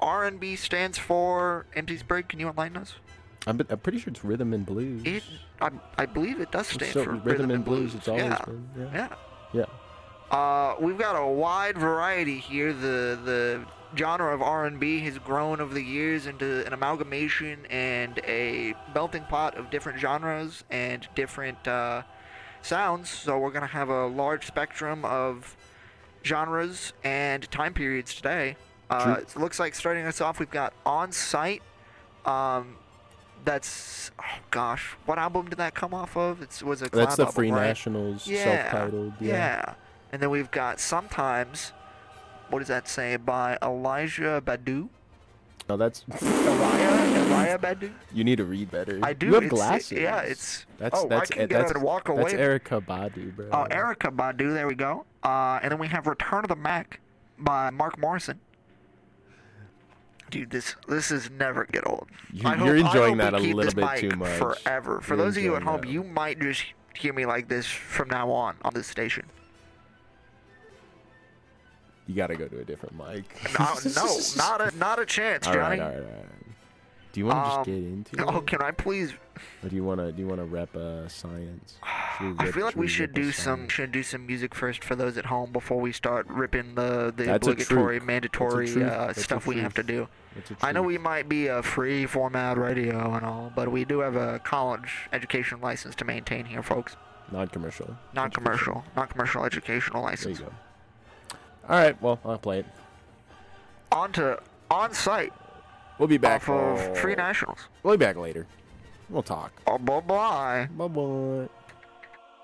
R&B stands for, MC Sprague? Can you enlighten us? I'm pretty sure it's rhythm and blues. I believe it does stand So for rhythm and blues. It's always yeah. been. Yeah. We've got a wide variety here. The genre of R&B has grown over the years into an amalgamation and a melting pot of different genres and different sounds. So we're gonna have a large spectrum of genres and time periods today. It looks like starting us off, we've got On Site. That's, oh gosh, what album did that come off of? Was a collab That's the album, Free right? Nationals self-titled. Yeah. And then we've got Sometimes. What does that say? By Elijah Badu. No, that's Elijah Badu. You need to read better. I do. You have glasses. I can get up and walk away. That's Erykah Badu, bro. Oh, Erykah Badu. There we go. And then we have Return of the Mac by Mark Morrison. Dude, this is never get old. You're enjoying that a little bit too much. Forever. For those of you at home, you might just hear me like this from now on this station. You gotta go to a different mic. No, not a chance, Johnny. All right. Do you want to just get into it? Oh, can I please? Or do you want to rep science? I feel like we should do some music first for those at home before we start ripping the obligatory, mandatory stuff we have to do. I know we might be a free format radio and all, but we do have a college education license to maintain here, folks. Non-commercial educational license. There you go. All right, well, I'll play it. On Site. We'll be back off of Free Nationals. We'll be back later. We'll talk. Oh, bye-bye. Bye-bye.